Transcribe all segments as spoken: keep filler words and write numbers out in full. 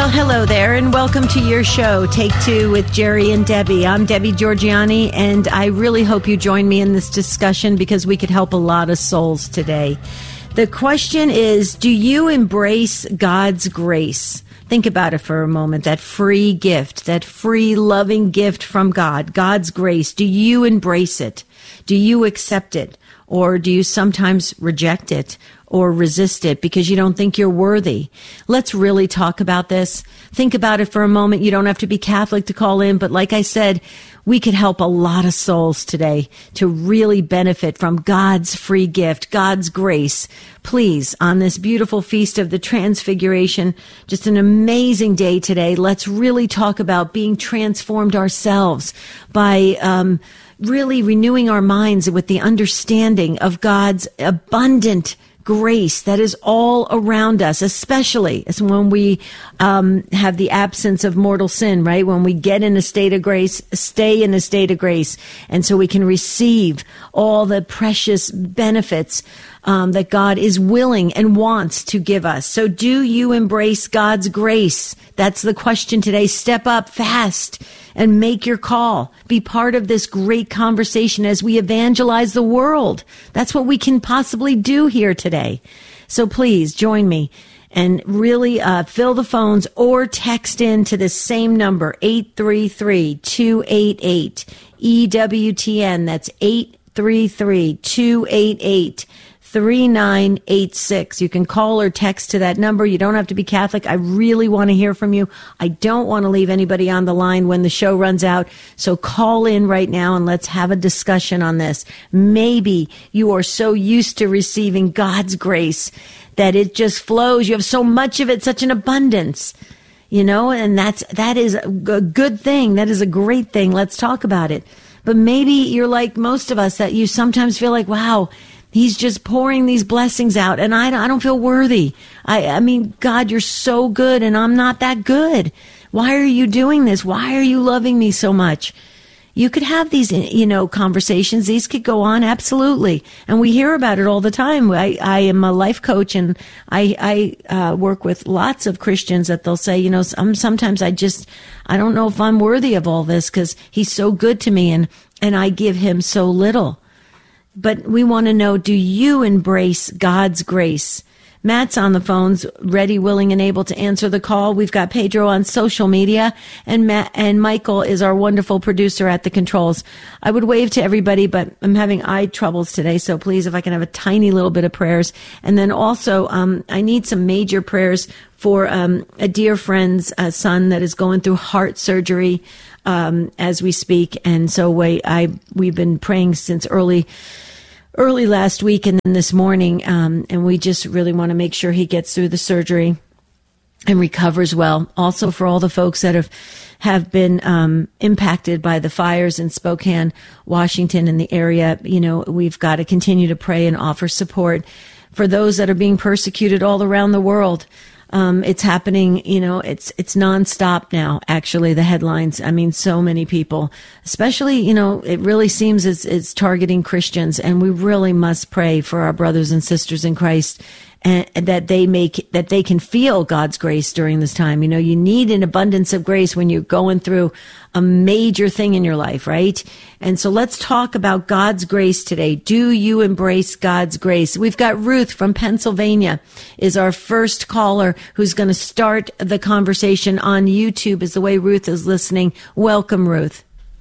Well, hello there, and welcome to your show, Take Two with Jerry and Debbie. I'm Debbie Georgianni, and I really hope you join me in this discussion because we could help a lot of souls today. The question is, do you embrace God's grace? Think about it for a moment, that free gift, that free loving gift from God, God's grace. Do you embrace it? Do you accept it? Or do you sometimes reject it or resist it because you don't think you're worthy? Let's really talk about this. Think about it for a moment. You don't have to be Catholic to call in, but like I said, we could help a lot of souls today to really benefit from God's free gift, God's grace. Please, on this beautiful feast of the Transfiguration, just an amazing day today, let's really talk about being transformed ourselves by um really renewing our minds with the understanding of God's abundant grace that is all around us, especially as when we um, have the absence of mortal sin, right? When we get in a state of grace, stay in a state of grace, and so we can receive all the precious benefits um, that God is willing and wants to give us. So do you embrace God's grace? That's the question today. Step up fast and make your call. Be part of this great conversation as we evangelize the world. That's what we can possibly do here today. So please join me and really uh, fill the phones or text in to the same number, eight three three, two eight eight, E W T N. That's eight three three, two eight eight, three nine eight six. You can call or text to that number. You don't have to be Catholic. I really want to hear from you. I don't want to leave anybody on the line when the show runs out. So call in right now and let's have a discussion on this. Maybe you are so used to receiving God's grace that it just flows. You have so much of it, such an abundance, you know, and that's, that is a good thing. That is a great thing. Let's talk about it. But maybe you're like most of us that you sometimes feel like, wow, He's just pouring these blessings out, and I, I don't feel worthy. I, I mean, God, you're so good, and I'm not that good. Why are you doing this? Why are you loving me so much? You could have these, you know, conversations. These could go on, absolutely. And we hear about it all the time. I, I am a life coach, and I, I uh, work with lots of Christians that they'll say, you know, some, sometimes I just, I don't know if I'm worthy of all this because He's so good to me, and, and I give Him so little. But we want to know, do you embrace God's grace? Matt's on the phones, ready, willing, and able to answer the call. We've got Pedro on social media, and Matt and Michael is our wonderful producer at the controls. I would wave to everybody, but I'm having eye troubles today, so please, if I can have a tiny little bit of prayers. And then also, um, I need some major prayers for um, a dear friend's uh, son that is going through heart surgery um, as we speak. And so we, I, we've been praying since early early last week and then this morning, um, and we just really want to make sure he gets through the surgery and recovers well. Also for all the folks that have, have been um, impacted by the fires in Spokane, Washington, and the area, you know, we've got to continue to pray and offer support for those that are being persecuted all around the world. Um, it's happening, you know, it's, it's nonstop now, actually, the headlines. I mean, so many people, especially, you know, it really seems it's, it's targeting Christians, and we really must pray for our brothers and sisters in Christ, and that they make, that they can feel God's grace during this time. You know, you need an abundance of grace when you're going through a major thing in your life, right? And so let's talk about God's grace today. Do you embrace God's grace? We've got Ruth from Pennsylvania is our first caller who's going to start the conversation on YouTube is the way Ruth is listening. Welcome, Ruth.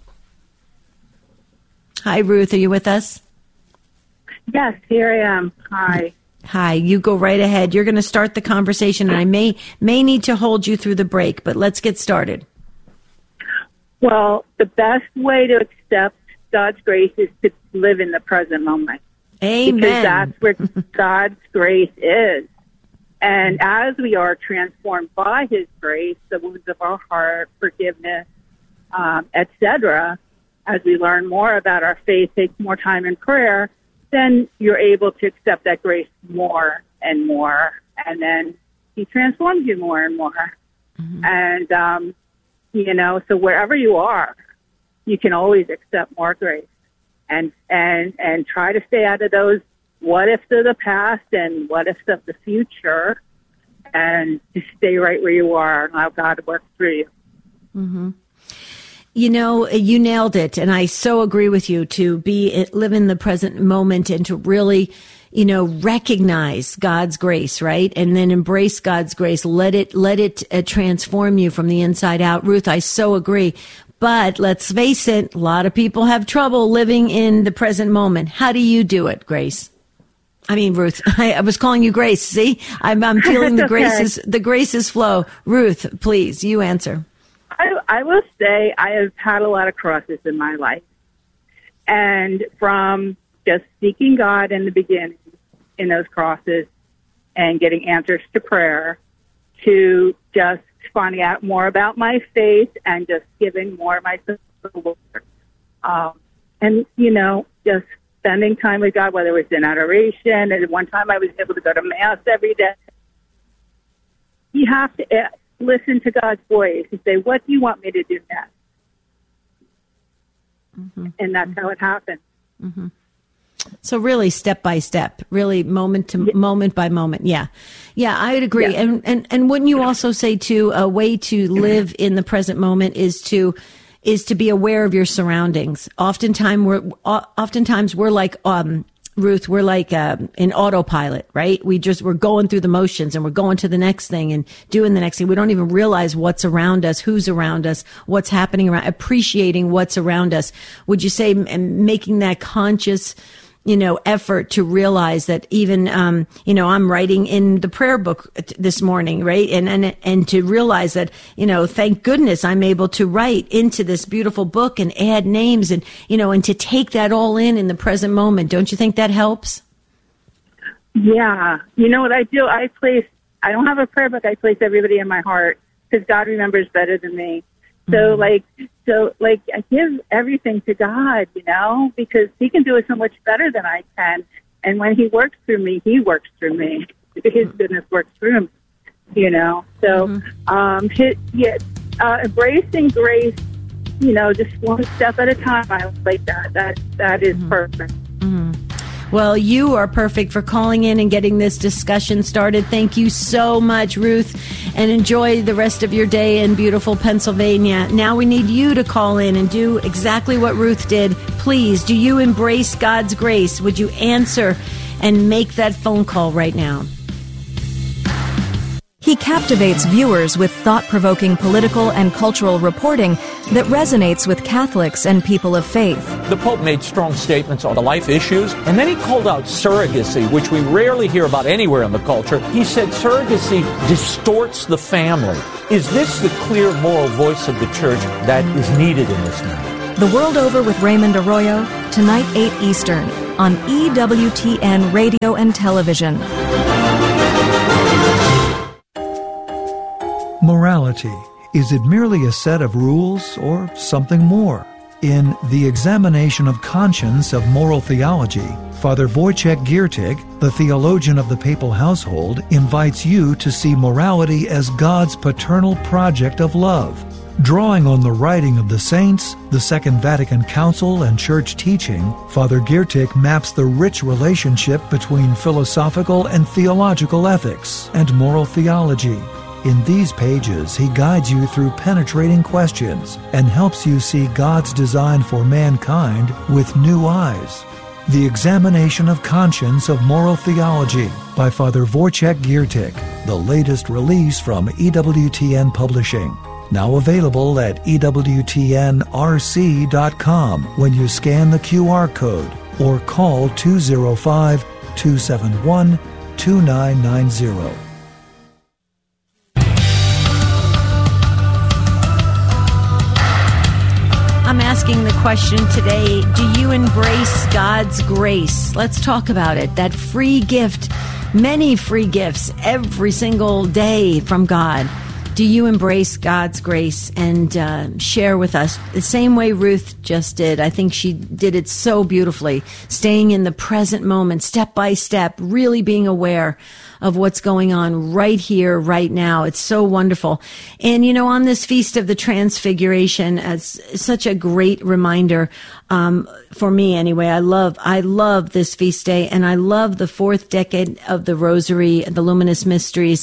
Hi, Ruth. Are you with us? Yes, here I am. Hi. Hi, you go right ahead. You're going to start the conversation, and I may may need to hold you through the break, but let's get started. Well, the best way to accept God's grace is to live in the present moment. Amen. Because that's where God's grace is. And as we are transformed by His grace, the wounds of our heart, forgiveness, um, et cetera, as we learn more about our faith, take more time in prayer, then you're able to accept that grace more and more, and then He transforms you more and more. Mm-hmm. And, um, you know, so wherever you are, you can always accept more grace and, and, and try to stay out of those what ifs of the past and what ifs of the future, and just stay right where you are and allow God to work through you. Mm-hmm. You know, you nailed it. And I so agree with you to be, live in the present moment and to really, you know, recognize God's grace, right? And then embrace God's grace. Let it, let it uh, transform you from the inside out. Ruth, I so agree. But let's face it, a lot of people have trouble living in the present moment. How do you do it, Grace? I mean, Ruth, I, I was calling you Grace. See, I'm, I'm feeling the okay. graces, the graces flow. Ruth, please, you answer. I, I will say I have had a lot of crosses in my life. And from just seeking God in the beginning in those crosses and getting answers to prayer to just finding out more about my faith and just giving more of myself to the Lord. Um, and, you know, just spending time with God, whether it was in adoration. And one time I was able to go to Mass every day. You have to listen to God's voice and say, what do you want me to do next? Mm-hmm. And that's mm-hmm. how it happened. Mm-hmm. So really step by step, really moment to yeah. moment by moment. Yeah. Yeah, I would agree. Yeah. And, and, and wouldn't you also say too, a way to live in the present moment is to, is to be aware of your surroundings. Oftentimes we're, oftentimes we're like, um, Ruth, we're like uh, in autopilot, right? We just, we're going through the motions and we're going to the next thing and doing the next thing. We don't even realize what's around us, who's around us, what's happening around, appreciating what's around us. Would you say m- making that conscious, you know, effort to realize that even, um, you know, I'm writing in the prayer book this morning, right? And, and, and to realize that, you know, thank goodness I'm able to write into this beautiful book and add names and, you know, and to take that all in in the present moment. Don't you think that helps? Yeah. You know what I do? I place, I don't have a prayer book. I place everybody in my heart because God remembers better than me. So mm-hmm. like, so like I give everything to God, you know, because he can do it so much better than I can. And when he works through me, he works through me. His goodness works through him, you know. So, mm-hmm. um, hit, yeah, uh, embracing grace, you know, just one step at a time. I like that. That, that is mm-hmm. perfect. Mm-hmm. Well, you are perfect for calling in and getting this discussion started. Thank you so much, Ruth, and enjoy the rest of your day in beautiful Pennsylvania. Now we need you to call in and do exactly what Ruth did. Please, do you embrace God's grace? Would you answer and make that phone call right now? He captivates viewers with thought-provoking political and cultural reporting that resonates with Catholics and people of faith. The Pope made strong statements on the life issues, and then he called out surrogacy, which we rarely hear about anywhere in the culture. He said surrogacy distorts the family. Is this the clear moral voice of the Church that is needed in this moment? The World Over with Raymond Arroyo, tonight eight Eastern, on E W T N Radio and Television. Morality. Is it merely a set of rules or something more? In The Examination of Conscience of Moral Theology, Father Wojciech Giertych, the theologian of the papal household, invites you to see morality as God's paternal project of love. Drawing on the writing of the saints, the Second Vatican Council, and church teaching, Father Giertych maps the rich relationship between philosophical and theological ethics and moral theology. In these pages, he guides you through penetrating questions and helps you see God's design for mankind with new eyes. The Examination of Conscience of Moral Theology by Father Wojciech Giertych, the latest release from E W T N Publishing. Now available at E W T N R C dot com when you scan the Q R code or call two oh five, two seven one, two nine nine zero. I'm asking the question today, do you embrace God's grace? Let's talk about it. That free gift, many free gifts every single day from God. Do you embrace God's grace and uh, share with us the same way Ruth just did? I think she did it so beautifully, staying in the present moment, step by step, really being aware of what's going on right here, right now. It's so wonderful. And, you know, on this Feast of the Transfiguration, as such a great reminder, um, for me anyway, I love, I love this feast day, and I love the fourth decade of the Rosary, the Luminous Mysteries.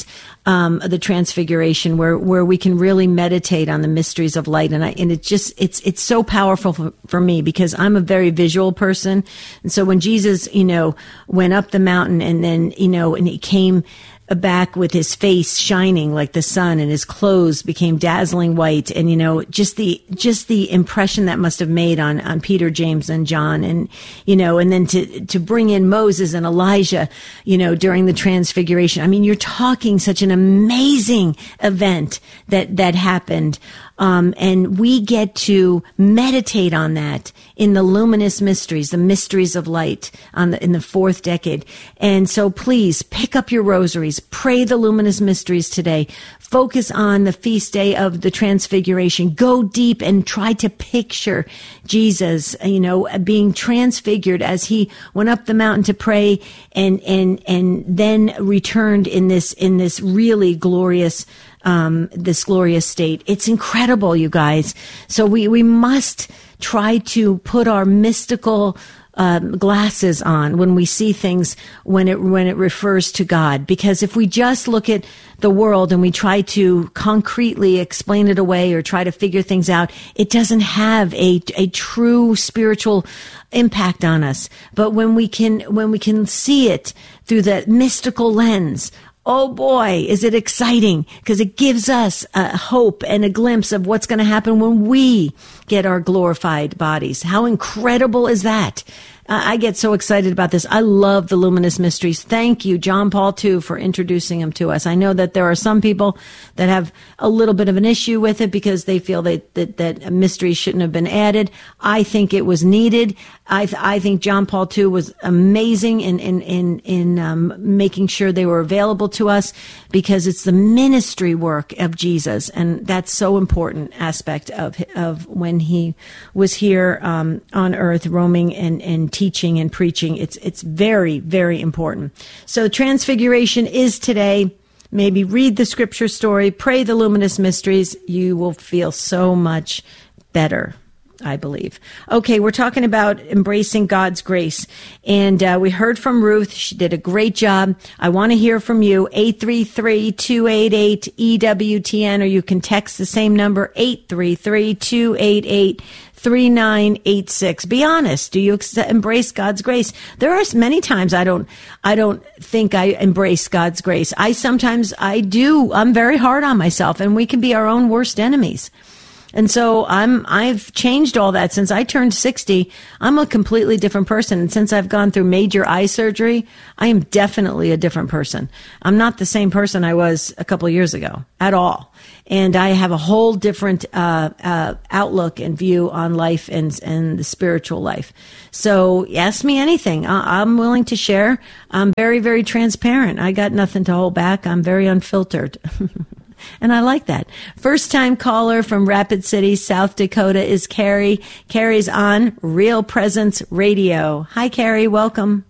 um, the Transfiguration, where where we can really meditate on the mysteries of light. And I and it just it's it's so powerful for, for me because I'm a very visual person, and so when Jesus, you know, went up the mountain and then you know and he came back with his face shining like the sun and his clothes became dazzling white, and you know just the just the impression that must have made on on Peter, James, and John, and you know and then to to bring in Moses and Elijah, you know during the Transfiguration. I mean, you're talking such an amazing event that that happened. Um, and we get to meditate on that in the luminous mysteries, the mysteries of light on the, in the fourth decade. And so please pick up your rosaries, pray the luminous mysteries today, focus on the feast day of the Transfiguration, go deep and try to picture Jesus, you know, being transfigured as he went up the mountain to pray and, and, and then returned in this, in this really glorious Um, this glorious state. It's incredible, you guys. So we, we must try to put our mystical um, glasses on when we see things when it when it refers to God. Because if we just look at the world and we try to concretely explain it away or try to figure things out, it doesn't have a a true spiritual impact on us. But when we can when we can see it through that mystical lens, oh boy, is it exciting, because it gives us a hope and a glimpse of what's going to happen when we get our glorified bodies. How incredible is that? Uh, I get so excited about this. I love the luminous mysteries. Thank you, John Paul the Second, for introducing them to us. I know that there are some people that have a little bit of an issue with it because they feel that that, that mysteries shouldn't have been added. I think it was needed. I th- I think John Paul the Second was amazing in in in, in um, making sure they were available to us, because it's the ministry work of Jesus, and that's so important aspect of of when he was here um, on earth, roaming and and teaching and preaching. It's it's very, very important. So Transfiguration is today. Maybe read the scripture story, pray the luminous mysteries. You will feel so much better, I believe. Okay, we're talking about embracing God's grace. And uh, we heard from Ruth. She did a great job. I want to hear from you, eight three three, two eight eight, E W T N, or you can text the same number, eight three three, two eight eight, three nine eight six. Be honest. Do you ex- embrace God's grace? There are many times I don't, I don't think I embrace God's grace. I sometimes, I do. I'm very hard on myself, and we can be our own worst enemies. And so I'm, I've changed all that since I turned sixty. I'm a completely different person. And since I've gone through major eye surgery, I am definitely a different person. I'm not the same person I was a couple of years ago at all. And I have a whole different, uh, uh, outlook and view on life and, and the spiritual life. So ask me anything. I, I'm willing to share. I'm very, very transparent. I got nothing to hold back. I'm very unfiltered. And I like that. First time caller from Rapid City, South Dakota is Carrie. Carrie's on Real Presence Radio. Hi, Carrie. Welcome.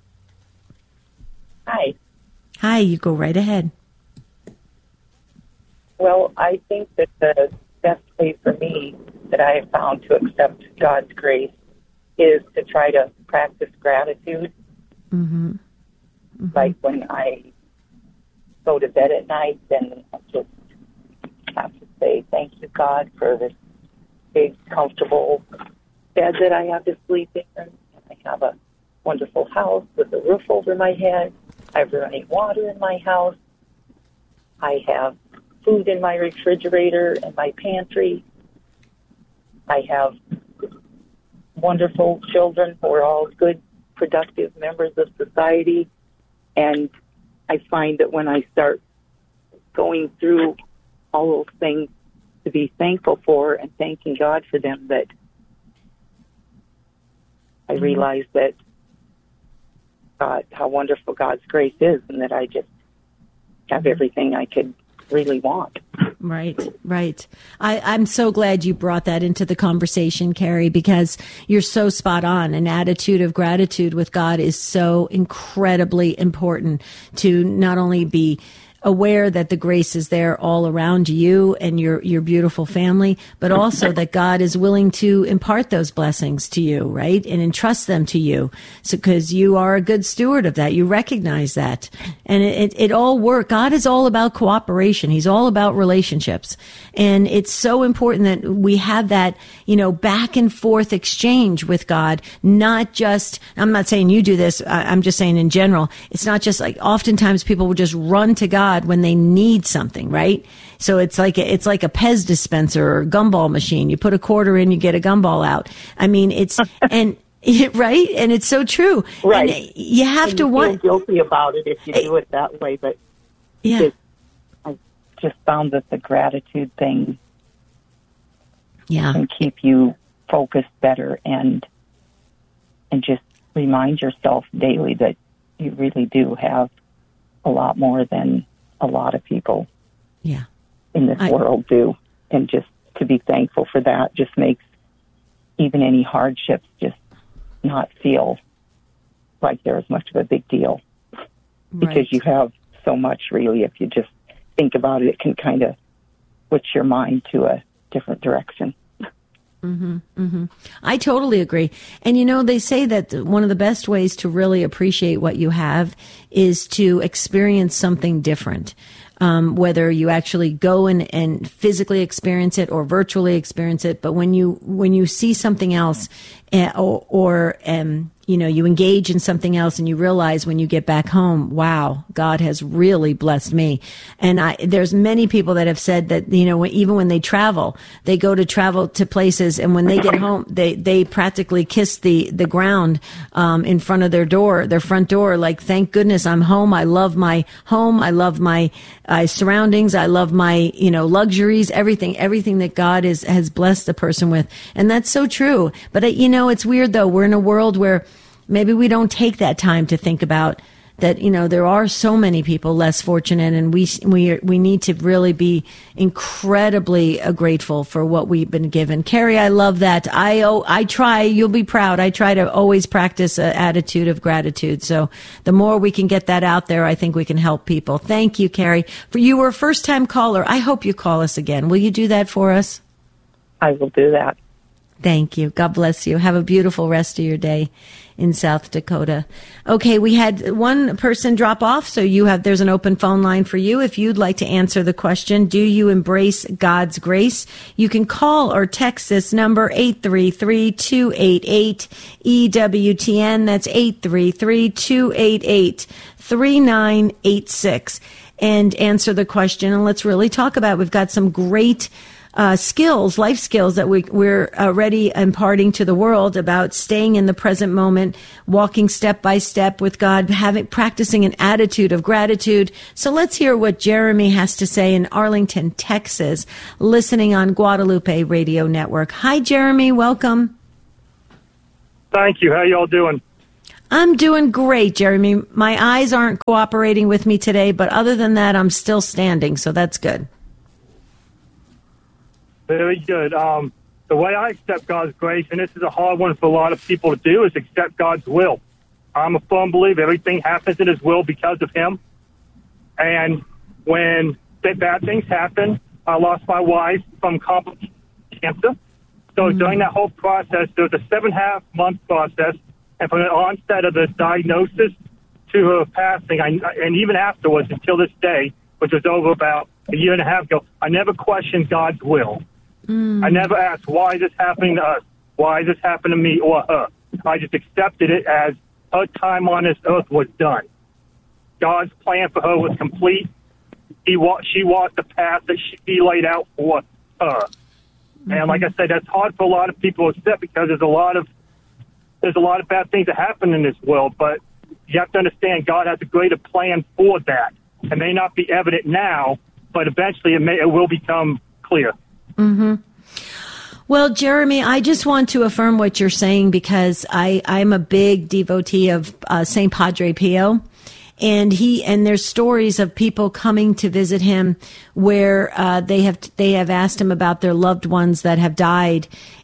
Hi. Hi. You go right ahead. Well, I think that the best way for me that I have found to accept God's grace is to try to practice gratitude. Mm-hmm. Mm-hmm. Like when I go to bed at night, then I just have to say, thank you, God, for this big, comfortable bed that I have to sleep in. And I have a wonderful house with a roof over my head. I have running water in my house. I have food in my refrigerator and my pantry. I have wonderful children who are all good, productive members of society. And I find that when I start going through all those things to be thankful for and thanking God for them, that I realize that God, how wonderful God's grace is, and that I just have everything I could really want. Right, right. I, I'm so glad you brought that into the conversation, Carrie, because you're so spot on. An attitude of gratitude with God is so incredibly important to not only be aware that the grace is there all around you and your, your beautiful family, but also that God is willing to impart those blessings to you, right? And entrust them to you. So, cause you are a good steward of that. You recognize that. And it, it, it all work. God is all about cooperation. He's all about relationships. And it's so important that we have that, you know, back and forth exchange with God, not just, I'm not saying you do this. I'm just saying in general, it's not just like oftentimes people will just run to God when they need something, right? So it's like a, it's like a Pez dispenser or gumball machine. You put a quarter in, you get a gumball out. I mean, it's and right, and it's so true. Right, and you have and to you want feel guilty about it if you do it that way, but yeah, it, I just found that the gratitude thing yeah can keep you focused better and and just remind yourself daily that you really do have a lot more than a lot of people yeah. in this I, world do. And just to be thankful for that just makes even any hardships just not feel like they're as much of a big deal. Because right. you have so much, really. If you just think about it, it can kind of switch your mind to a different direction. Mm-hmm, mm-hmm. I totally agree. And, you know, they say that one of the best ways to really appreciate what you have is to experience something different. Um, whether you actually go and, and physically experience it or virtually experience it. But when you, when you see something else uh, or, or um, you know, you engage in something else and you realize when you get back home, wow, God has really blessed me. And I, there's many people that have said that, you know, even when they travel, they go to travel to places and when they get home, they, they practically kiss the, the ground, um, in front of their door, their front door. Like, thank goodness I'm home. I love my home. I love my, uh, surroundings. I love my, you know, luxuries, everything, everything that God is, has blessed the person with. And that's so true. But, uh, you know, it's weird though. We're in a world where maybe we don't take that time to think about that, you know, there are so many people less fortunate, and we we we need to really be incredibly uh, grateful for what we've been given. Carrie, I love that. I oh, I try. You'll be proud. I try to always practice an attitude of gratitude. So the more we can get that out there, I think we can help people. Thank you, Carrie. For you were a first time caller. I hope you call us again. Will you do that for us? I will do that. Thank you. God bless you. Have a beautiful rest of your day in South Dakota. Okay, we had one person drop off, so you have there's an open phone line for you. If you'd like to answer the question, do you embrace God's grace? You can call or text this number, eight three three, two eight eight, E W T N. That's eight three three, two eight eight, three nine eight six. And answer the question, and let's really talk about it. We've got some great Uh, skills, life skills that we, we're already imparting to the world about staying in the present moment, walking step by step with God, having, practicing an attitude of gratitude. So let's hear what Jeremy has to say in Arlington, Texas, listening on Guadalupe Radio Network. Hi, Jeremy. Welcome. Thank you. How y'all doing? I'm doing great, Jeremy. My eyes aren't cooperating with me today, but other than that, I'm still standing. So that's good. Very good. Um, the way I accept God's grace, and this is a hard one for a lot of people to do, is accept God's will. I'm a firm believer everything happens in His will because of Him. And when bad things happen, I lost my wife from complicated cancer. So mm-hmm. during that whole process, there was a seven-and-a-half-month process. And from the onset of the diagnosis to her passing, I, and even afterwards until this day, which was over about a year and a half ago, I never questioned God's will. Mm. I never asked, why is this happening to us? Why is this happening to me or her? I just accepted it as her time on this earth was done. God's plan for her was complete. He wa- She walked the path that she, He laid out for her. Mm-hmm. And like I said, that's hard for a lot of people to accept because there's a lot of there's a lot of bad things that happen in this world. But you have to understand God has a greater plan for that. It may not be evident now, but eventually it may it will become clear. Mm-hmm. Well, Jeremy, I just want to affirm what you're saying because I, I'm a big devotee of uh, Saint Padre Pio. And he and there's stories of people coming to visit him where uh, they have they have asked him about their loved ones that have died,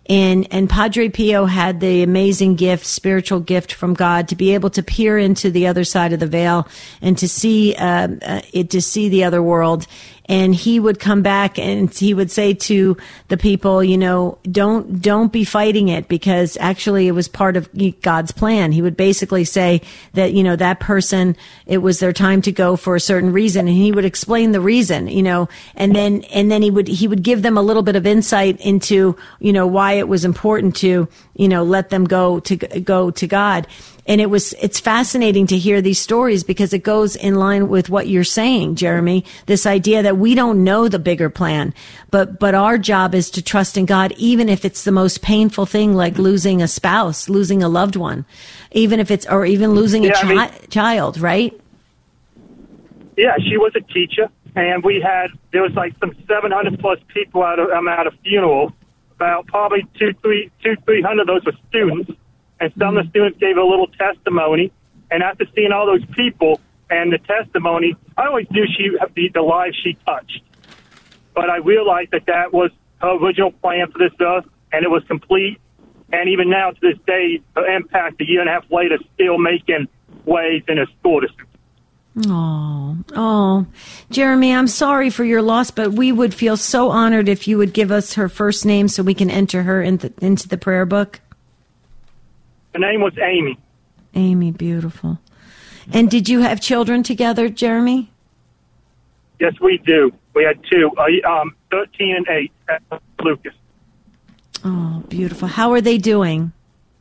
And, and Padre Pio had the amazing gift, spiritual gift from God, to be able to peer into the other side of the veil and to see, uh, uh, it, to see the other world. And he would come back and he would say to the people, you know, don't, don't be fighting it, because actually it was part of God's plan. He would basically say that, you know, that person, it was their time to go for a certain reason. And he would explain the reason, you know, and then, and then he would, he would give them a little bit of insight into, you know, why it was important to, you know, let them go to go to God. And it was, it's fascinating to hear these stories, because it goes in line with what you're saying, Jeremy, this idea that we don't know the bigger plan, but, but our job is to trust in God, even if it's the most painful thing, like losing a spouse, losing a loved one, even if it's, or even losing yeah, a chi- I mean, child, right? Yeah, she was a teacher, and we had, there was like some seven hundred plus people at a, um, at a funeral. About probably two, three, two, three hundred of those were students. And some of the students gave a little testimony. And after seeing all those people and the testimony, I always knew she the, the lives she touched. But I realized that that was her original plan for this earth, and it was complete. And even now, to this day, her impact a year and a half later, still making waves in her school district. Oh, oh, Jeremy, I'm sorry for your loss, but we would feel so honored if you would give us her first name so we can enter her in the, into the prayer book. Her name was Amy. Amy, beautiful. And did you have children together, Jeremy? Yes, we do. We had two, uh, um, thirteen and eight, at Lucas. Oh, beautiful. How are they doing?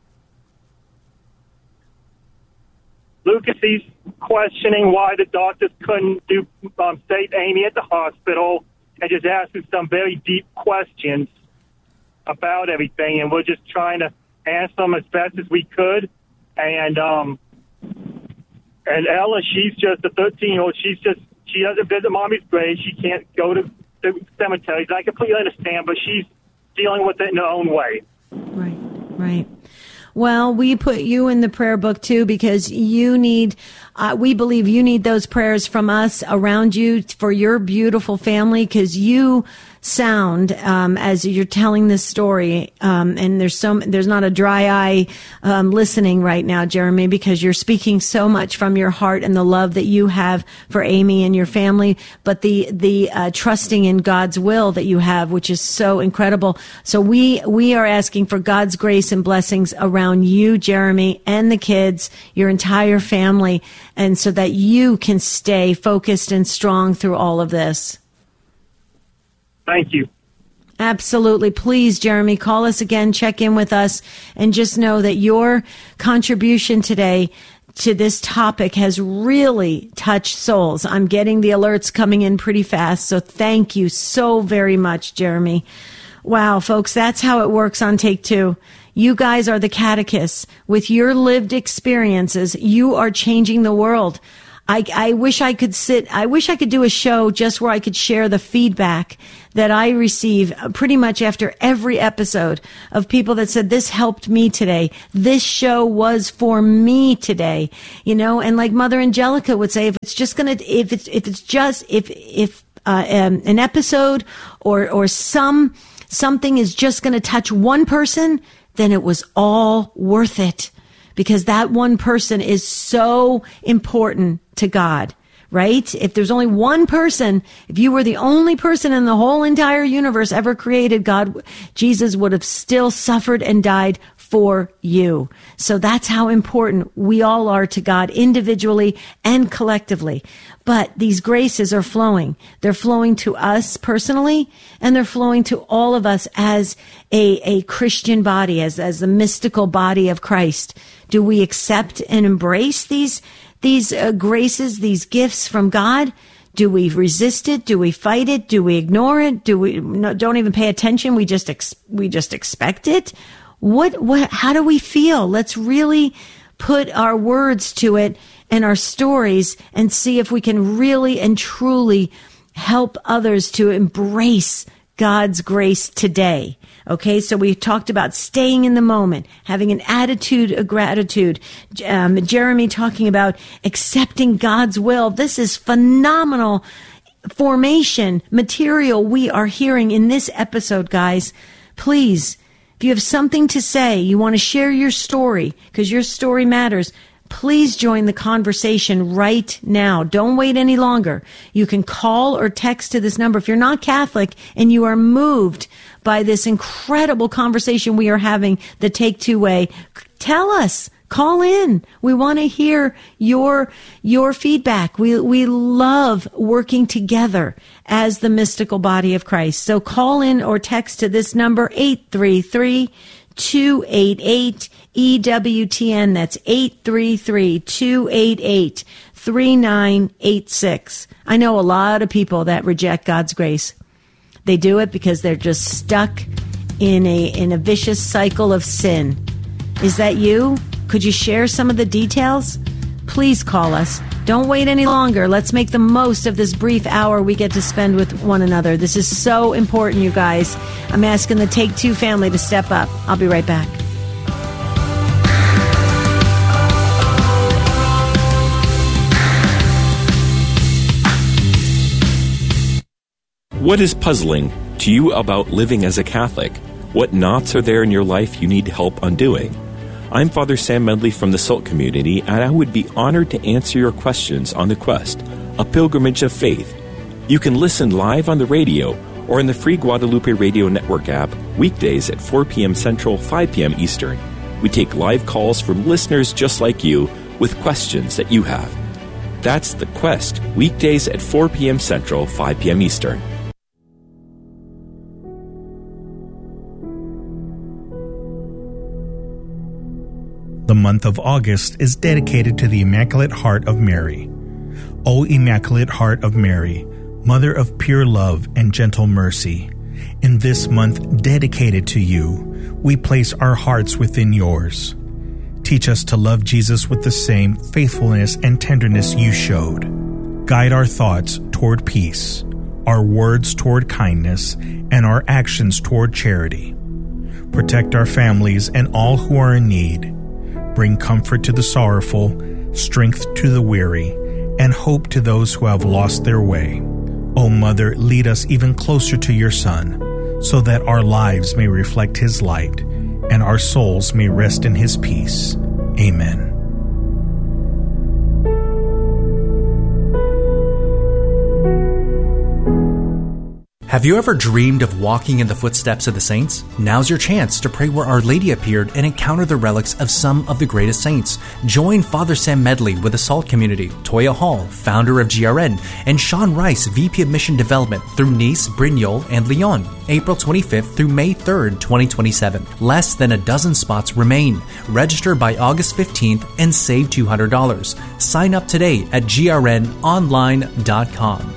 Lucas, he's questioning why the doctors couldn't do um, save Amy at the hospital, and just asking some very deep questions about everything, and we're just trying to answer them as best as we could. And um, and Ella, she's just a thirteen-year-old. She's just she doesn't visit mommy's grave. She can't go to the cemeteries. I completely understand, but she's dealing with it in her own way. Right, right. Well, we put you in the prayer book too, because you need, uh, we believe you need those prayers from us around you for your beautiful family, because you sound, um, as you're telling this story, um, and there's so, there's not a dry eye, um, listening right now, Jeremy, because you're speaking so much from your heart and the love that you have for Amy and your family, but the, the, uh, trusting in God's will that you have, which is so incredible. So we, we are asking for God's grace and blessings around you, Jeremy, and the kids, your entire family, and so that you can stay focused and strong through all of this. Thank you. Absolutely. Please, Jeremy, call us again, check in with us, and just know that your contribution today to this topic has really touched souls. I'm getting the alerts coming in pretty fast, so thank you so very much, Jeremy. Wow, folks, that's how it works on Take Two. You guys are the catechists. With your lived experiences, you are changing the world. I, I wish I could sit, I wish I could do a show just where I could share the feedback that I receive pretty much after every episode of people that said, this helped me today. This show was for me today. You know, and like Mother Angelica would say, if it's just gonna, if it's, if it's just, if, if, uh, um, an episode or, or some, something is just gonna touch one person, then it was all worth it. Because that one person is so important to God, right? If there's only one person, if you were the only person in the whole entire universe ever created, God, Jesus would have still suffered and died for you. So that's how important we all are to God individually and collectively. But these graces are flowing. They're flowing to us personally, and they're flowing to all of us as a, a Christian body, as, as the mystical body of Christ. Do we accept and embrace these, these uh, graces, these gifts from God? Do we resist it? Do we fight it? Do we ignore it? Do we no, don't even pay attention? We just, ex, we just expect it? What, what, how do we feel? Let's really put our words to it and our stories and see if we can really and truly help others to embrace God's grace today. Okay, so we talked about staying in the moment, having an attitude of gratitude. Um, Jeremy talking about accepting God's will. This is phenomenal formation material we are hearing in this episode, guys. Please If you have something to say, you want to share your story, because your story matters, please join the conversation right now. Don't wait any longer. You can call or text to this number. If you're not Catholic and you are moved by this incredible conversation we are having, the Take Two Way, tell us. Call in. We want to hear your your feedback. We we love working together as the mystical body of Christ. So call in or text to this number, eight three three, two eight eight, E W T N. That's eight three three, two eight eight, three nine eight six. I know a lot of people that reject God's grace. They do it because they're just stuck in a in a vicious cycle of sin. Is that you? Could you share some of the details? Please call us. Don't wait any longer. Let's make the most of this brief hour we get to spend with one another. This is so important, you guys. I'm asking the Take Two family to step up. I'll be right back. What is puzzling to you about living as a Catholic? What knots are there in your life you need help undoing? I'm Father Sam Medley from the Salt Community, and I would be honored to answer your questions on The Quest, a pilgrimage of faith. You can listen live on the radio or in the free Guadalupe Radio Network app weekdays at four p.m. Central, five p.m. Eastern. We take live calls from listeners just like you with questions that you have. That's The Quest, weekdays at four p.m. Central, five p.m. Eastern. The month of August is dedicated to the Immaculate Heart of Mary. O Immaculate Heart of Mary, Mother of pure love and gentle mercy, in this month dedicated to you, we place our hearts within yours. Teach us to love Jesus with the same faithfulness and tenderness you showed. Guide our thoughts toward peace, our words toward kindness, and our actions toward charity. Protect our families and all who are in need. Bring comfort to the sorrowful, strength to the weary, and hope to those who have lost their way. O Mother, lead us even closer to your Son, so that our lives may reflect his light, and our souls may rest in his peace. Amen. Have you ever dreamed of walking in the footsteps of the saints? Now's your chance to pray where Our Lady appeared and encounter the relics of some of the greatest saints. Join Father Sam Medley with the Salt Community, Toya Hall, founder of G R N, and Sean Rice, V P of Mission Development, through Nice, Brignoles, and Lyon, April twenty-fifth through May third, twenty twenty-seven. Less than a dozen spots remain. Register by August fifteenth and save two hundred dollars. Sign up today at G R N online dot com.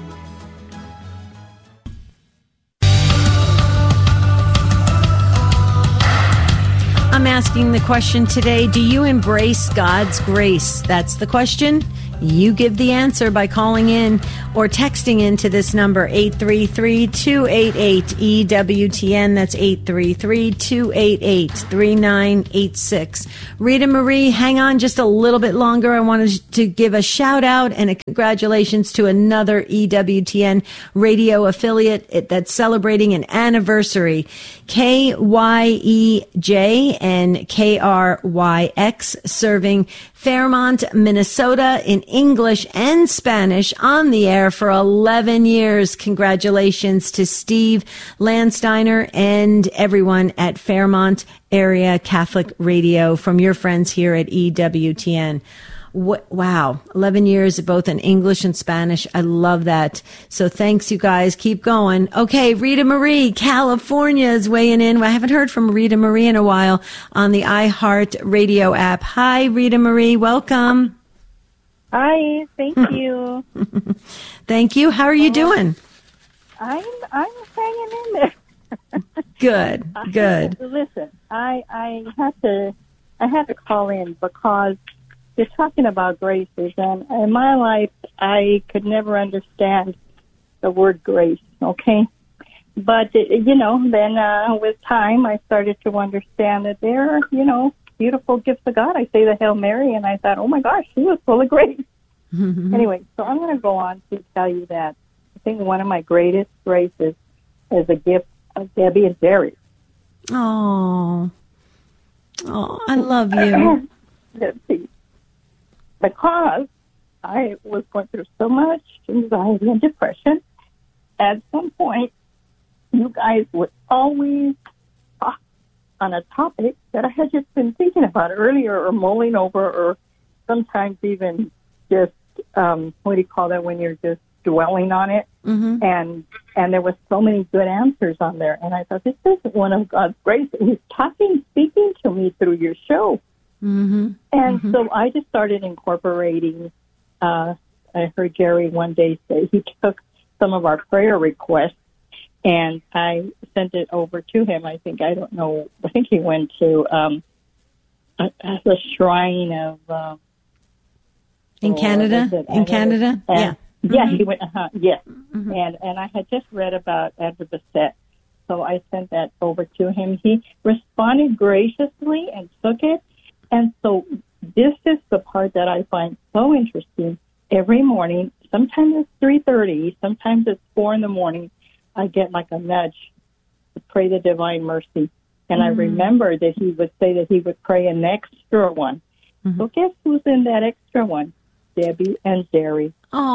I'm asking the question today, do you embrace God's grace? That's the question. You give the answer by calling in or texting into this number, eight three three, two eight eight, E W T N. That's eight three three, two eight eight, three nine eight six. Rita Marie, hang on just a little bit longer. I wanted to give a shout out and a congratulations to another E W T N radio affiliate that's celebrating an anniversary. K Y E J and K R Y X, serving Fairmont, Minnesota in English and Spanish on the air for eleven years. Congratulations to Steve Landsteiner and everyone at Fairmont Area Catholic Radio from your friends here at E W T N. Wow, eleven years both in English and Spanish. I love that. So thanks, you guys. Keep going. Okay, Rita Marie, California is weighing in. I haven't heard from Rita Marie in a while on the iHeart Radio app. Hi, Rita Marie. Welcome. Hi, thank you. Thank you. How are you doing? I'm I'm hanging in there. Good, good. I, listen, I I had to I had to call in because you're talking about graces, and in my life, I could never understand the word grace, okay? But, you know, then uh, with time, I started to understand that there are, you know, beautiful gifts of God. I say the Hail Mary, and I thought, oh, my gosh, she was full of grace. Mm-hmm. Anyway, so I'm going to go on to tell you that I think one of my greatest graces is a gift of Debbie and Jerry. Oh, oh, I love you. Let's see. Because I was going through so much anxiety and depression, at some point, you guys would always talk on a topic that I had just been thinking about earlier or mulling over, or sometimes even just, um, what do you call that when you're just dwelling on it? Mm-hmm. And and there was so many good answers on there. And I thought, this is one of God's grace. He's talking, speaking to me through your show. Mm-hmm. And mm-hmm. so I just started incorporating. Uh, I heard Jerry one day say he took some of our prayer requests, and I sent it over to him. I think, I don't know, I think he went to um, a, a shrine of... Uh, In oh, Canada? In Canada? And, yeah. Yeah, mm-hmm. he went, uh-huh, yes. Mm-hmm. And, and I had just read about Andrew Bassett, so I sent that over to him. He responded graciously and took it. And so this is the part that I find so interesting. Every morning, sometimes it's three thirty, sometimes it's four in the morning, I get like a nudge to pray the Divine Mercy. And mm-hmm. I remember that he would say that he would pray an extra one. Mm-hmm. So guess who's in that extra one? Debbie and Jerry.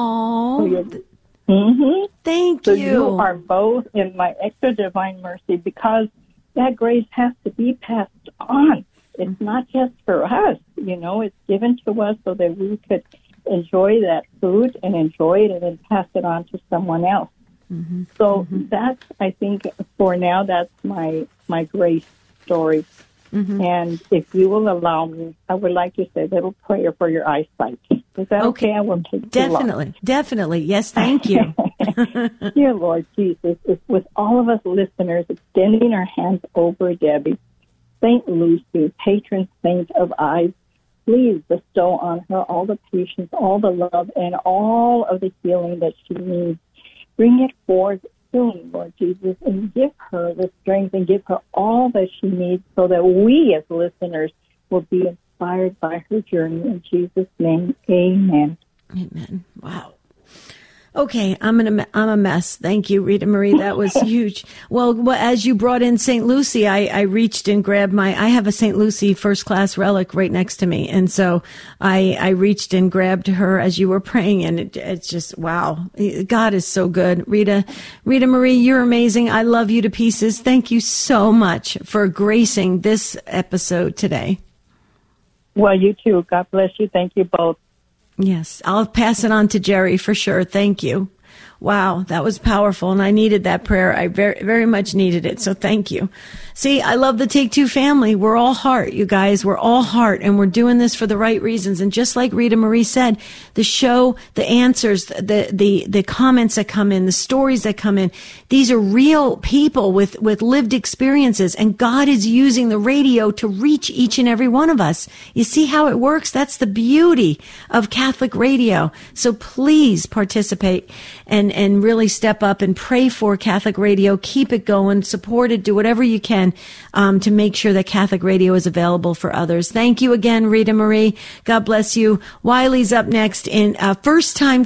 Oh, so mm-hmm. Thank so you. So you are both in my extra Divine Mercy, because that grace has to be passed on. It's mm-hmm. not just for us, you know, it's given to us so that we could enjoy that food and enjoy it and then pass it on to someone else. Mm-hmm. So mm-hmm. that's, I think, for now, that's my, my grace story. Mm-hmm. And if you will allow me, I would like to say a little prayer for your eyesight. Is that okay? okay? I won't take Definitely. Too long. Definitely. Yes, thank you. Dear Lord Jesus, it's with all of us listeners extending our hands over Debbie, Saint Lucy, patron saint of eyes, please bestow on her all the patience, all the love, and all of the healing that she needs. Bring it forth soon, Lord Jesus, and give her the strength and give her all that she needs so that we as listeners will be inspired by her journey. In Jesus' name, amen. Amen. Wow. Okay, I'm in a, I'm a mess. Thank you, Rita Marie. That was huge. Well, well, as you brought in Saint Lucy, I, I reached and grabbed my, I have a Saint Lucy first class relic right next to me. And so I, I reached and grabbed her as you were praying. And it, it's just, wow. God is so good. Rita, Rita Marie, you're amazing. I love you to pieces. Thank you so much for gracing this episode today. Well, you too. God bless you. Thank you both. Yes, I'll pass it on to Jerry for sure. Thank you. Wow, that was powerful, and I needed that prayer. I very, very much needed it, so thank you. See, I love the Take Two family. We're all heart, you guys. We're all heart, and we're doing this for the right reasons. And just like Rita Marie said, the show, the answers, the the the comments that come in, the stories that come in, these are real people with, with lived experiences, and God is using the radio to reach each and every one of us. You see how it works? That's the beauty of Catholic radio. So please participate and and really step up and pray for Catholic radio. Keep it going, support it, do whatever you can um, to make sure that Catholic radio is available for others. Thank you again, Rita Marie. God bless you. Wiley's up next in uh, first time